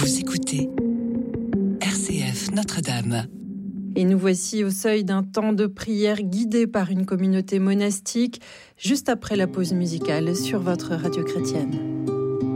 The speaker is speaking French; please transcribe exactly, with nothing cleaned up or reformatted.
Vous écoutez R C F Notre-Dame. Et nous voici au seuil d'un temps de prière guidé par une communauté monastique, juste après la pause musicale sur votre radio chrétienne.